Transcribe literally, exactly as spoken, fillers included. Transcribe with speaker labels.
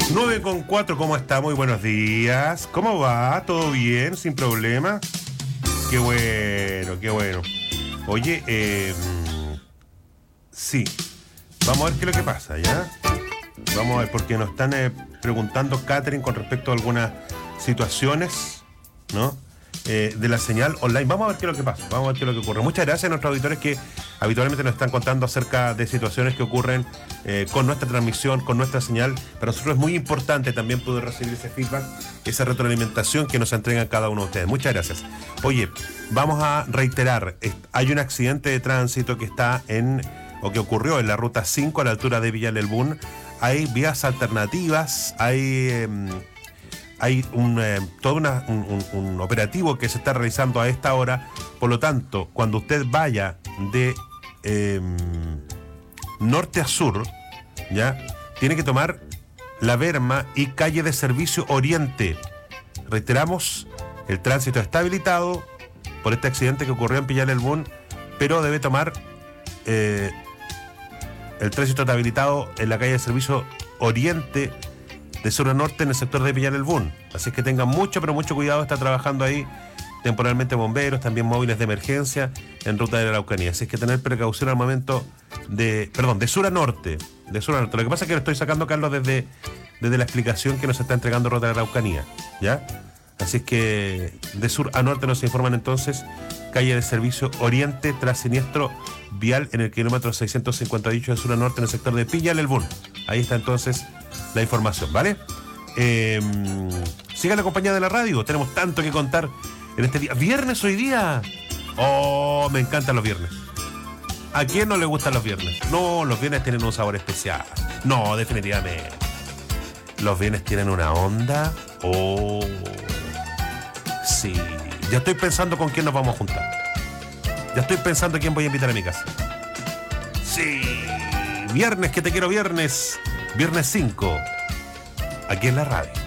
Speaker 1: nueve con cuatro, ¿cómo está? Muy buenos días. ¿Cómo va? ¿Todo bien? ¿Sin problema? Qué bueno, qué bueno. Oye, eh, sí, vamos a ver qué es lo que pasa, ¿ya? Vamos a ver, porque nos están eh, preguntando, Catherine, con respecto a algunas situaciones, ¿no? Eh, de la señal online. Vamos a ver qué es lo que pasa, vamos a ver qué es lo que ocurre. Muchas gracias a nuestros auditores que habitualmente nos están contando acerca de situaciones que ocurren eh, con nuestra transmisión, con nuestra señal. Para nosotros es muy importante también poder recibir ese feedback, esa retroalimentación que nos entregan cada uno de ustedes. Muchas gracias. Oye, vamos a reiterar, hay un accidente de tránsito que está en, o que ocurrió en la ruta cinco a la altura de Villa Lelbún. Hay vías alternativas, hay... Eh, Hay un, eh, todo una, un, un, un operativo que se está realizando a esta hora. Por lo tanto, cuando usted vaya de eh, norte a sur, ¿ya? Tiene que tomar la Berma y calle de Servicio Oriente. Reiteramos, el tránsito está habilitado por este accidente que ocurrió en Villa Lelbún, pero debe tomar eh, el tránsito está habilitado en la calle de Servicio Oriente de sur a norte en el sector de Villa Lelbún. Así es que tengan mucho, pero mucho cuidado. Está trabajando ahí temporalmente bomberos, también móviles de emergencia en ruta de la Araucanía. Así es que tener precaución al momento de... Perdón, de sur a norte. De sur a norte. Lo que pasa es que lo estoy sacando, Carlos, desde, desde la explicación que nos está entregando ruta de la Araucanía, ¿ya? Así es que de sur a norte nos informan entonces calle de Servicio Oriente tras siniestro vial en el kilómetro seiscientos cincuenta y ocho de sur a norte en el sector de Villa Lelbún. Ahí está entonces la información, ¿vale? Eh, sigan acompañados de la radio, tenemos tanto que contar en este día. Viernes hoy día. Oh, me encantan los viernes. ¿A quién no le gustan los viernes? No, los viernes tienen un sabor especial. No, definitivamente. Los viernes tienen una onda. Oh, sí. Ya estoy pensando con quién nos vamos a juntar. Ya estoy pensando quién voy a invitar a mi casa. Sí. Viernes, que te quiero viernes. Viernes cinco. Aquí en la radio.